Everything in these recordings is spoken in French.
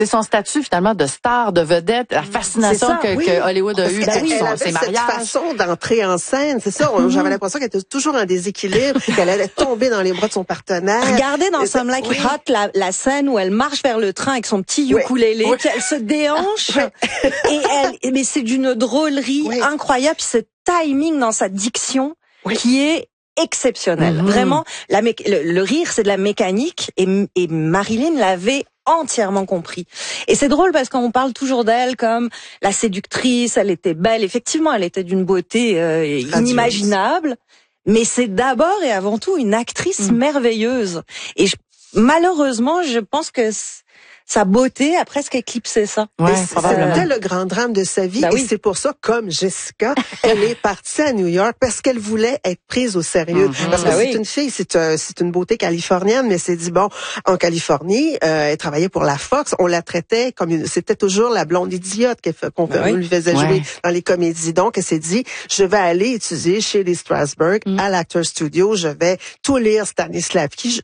C'est son statut finalement de star, de vedette, la fascination que Hollywood a eue pour ses mariages. Cette façon d'entrer en scène, c'est ça. J'avais l'impression qu'elle était toujours en déséquilibre, qu'elle allait tomber dans les bras de son partenaire. Regardez dans Some Like It Hot la scène où elle marche vers le train avec son petit ukulélé, elle se déhanche mais c'est d'une drôlerie incroyable. Puis ce timing dans sa diction qui est exceptionnel. Vraiment, le rire, c'est de la mécanique et Marilyn l'avait entièrement compris. Et c'est drôle parce qu'on parle toujours d'elle comme la séductrice, elle était belle. Effectivement, elle était d'une beauté inimaginable, mais c'est d'abord et avant tout une actrice merveilleuse. Et malheureusement, je pense que sa beauté a presque éclipsé ça. C'était le grand drame de sa vie. Et c'est pour ça, comme Jessica, elle est partie à New York parce qu'elle voulait être prise au sérieux. Parce que c'est une fille, c'est une beauté californienne, mais c'est dit, bon, en Californie, elle travaillait pour la Fox, on la traitait comme c'était toujours la blonde idiote qu'on lui faisait jouer dans les comédies. Donc, elle s'est dit, je vais aller étudier chez les Strasberg à l'Actors Studio, je vais tout lire Stanislavski.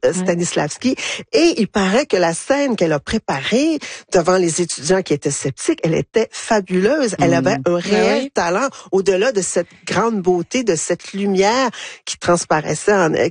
Et il paraît que la scène qu'elle a préparée devant les étudiants qui étaient sceptiques, elle était fabuleuse. Elle avait un réel talent au-delà de cette grande beauté, de cette lumière qui transparaissait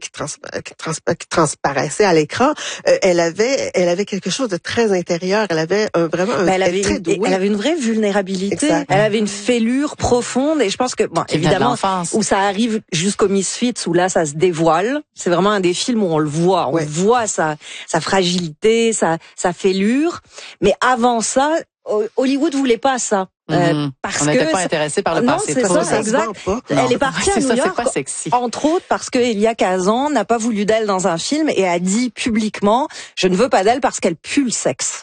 transparaissait à l'écran. Elle avait quelque chose de très intérieur. Elle avait vraiment elle avait une vraie vulnérabilité. Elle avait une fêlure profonde et je pense que évidemment où ça arrive jusqu'au Misfits où là ça se dévoile. C'est vraiment un des films où on le voit. On voit sa fragilité, sa fêlure. Mais avant ça, Hollywood voulait pas ça. Parce on n'était pas intéressé par le passé. Non, c'est ça, exact. Elle est partie à New York, c'est pas sexy. Entre autres parce que Elia Kazan n'a pas voulu d'elle dans un film et a dit publiquement, je ne veux pas d'elle parce qu'elle pue le sexe.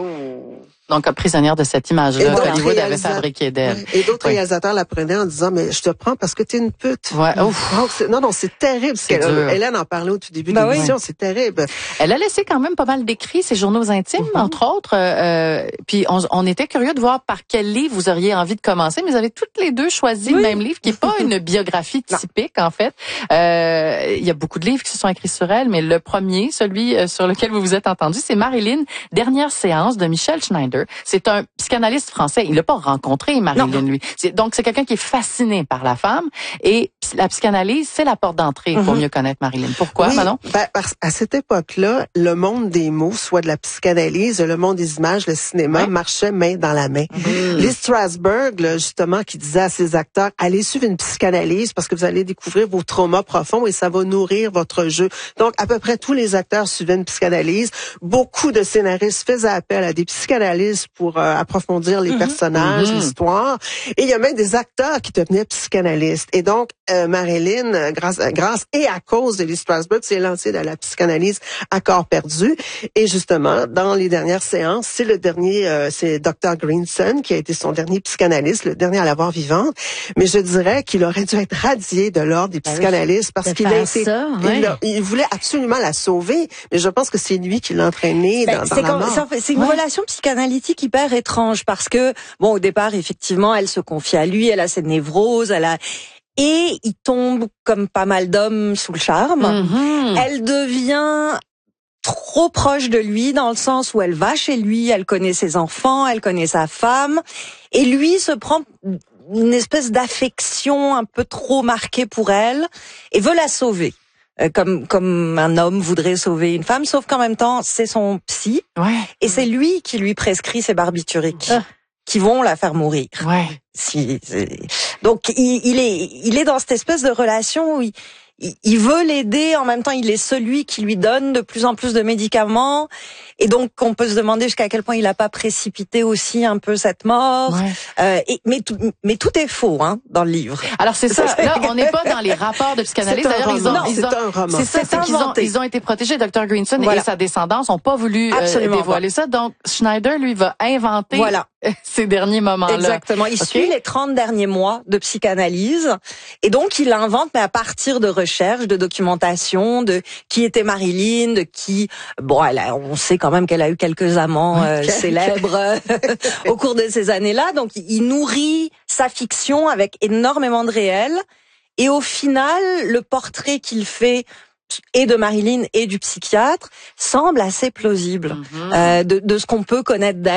Donc, prisonnière de cette image-là qu'Hollywood avait fabriquée d'elle. Et d'autres réalisateurs la prenaient en disant, mais je te prends parce que t'es une pute. Non, c'est terrible. Hélène en parlait au tout début de l'émission, c'est terrible. Elle a laissé quand même pas mal d'écrits, ses journaux intimes, entre autres. Puis on était curieux de voir par quel livre vous auriez envie de commencer, mais vous avez toutes les deux choisi le même livre, qui est pas une biographie typique, en fait. Il y a beaucoup de livres qui se sont écrits sur elle, mais le premier, celui sur lequel vous vous êtes entendu, c'est Marilyn, dernière séance de Michel Schneider. C'est un psychanalyste français. Il l'a pas rencontré, Marilyn, lui. Donc, c'est quelqu'un qui est fasciné par la femme. Et la psychanalyse, c'est la porte d'entrée pour mieux connaître Marilyn. Pourquoi, Manon? Parce à cette époque-là, le monde des mots, soit de la psychanalyse, le monde des images, le cinéma, marchait main dans la main. Les Strasberg, là, justement, qui disaient à ses acteurs, allez suivre une psychanalyse parce que vous allez découvrir vos traumas profonds et ça va nourrir votre jeu. Donc, à peu près tous les acteurs suivaient une psychanalyse. Beaucoup de scénaristes faisaient appel à des psychanalystes pour approfondir les personnages, l'histoire. Et il y a même des acteurs qui devenaient psychanalystes. Et donc, Marilyn, grâce et à cause de Lee Strasberg, s'est lancée dans la psychanalyse à corps perdu. Et justement, dans les dernières séances, c'est le dernier, c'est Dr. Greenson qui a été son dernier psychanalyste, le dernier à l'avoir vivante. Mais je dirais qu'il aurait dû être radié de l'ordre des psychanalystes parce qu'il a été, il voulait absolument la sauver. Mais je pense que c'est lui qui l'a entraînée dans la mort. C'est une relation psychanalytique hyper étrange parce que, au départ, effectivement, elle se confie à lui, elle a ses névroses, et il tombe, comme pas mal d'hommes, sous le charme. Elle devient trop proche de lui dans le sens où elle va chez lui, elle connaît ses enfants, elle connaît sa femme, et lui se prend une espèce d'affection un peu trop marquée pour elle et veut la sauver. Comme un homme voudrait sauver une femme, sauf qu'en même temps, c'est son psy, et c'est lui qui lui prescrit ses barbituriques, qui vont la faire mourir. Donc, il est dans cette espèce de relation où il veut l'aider, en même temps, il est celui qui lui donne de plus en plus de médicaments. Et donc, on peut se demander jusqu'à quel point il n'a pas précipité aussi un peu cette mort. Mais tout est faux, dans le livre. Alors, c'est ça. Là, on n'est pas dans les rapports de psychanalyse. D'ailleurs, ils ont été protégés. Dr. Greenson et sa descendance n'ont pas voulu dévoiler ça. Donc, Schneider, lui, va inventer ces derniers moments-là. Exactement. Il suit les 30 derniers mois de psychanalyse. Et donc, il invente, mais à partir de recherches, de documentation, de qui était Marilyn, de qui... on sait quand même qu'elle a eu quelques amants célèbres au cours de ces années-là. Donc, il nourrit sa fiction avec énormément de réel. Et au final, le portrait qu'il fait et de Marilyn et du psychiatre semble assez plausible de ce qu'on peut connaître d'elle.